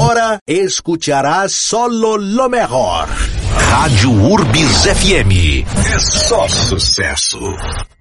Ahora escucharás solo lo mejor. Rádio Urbis FM. É só sucesso.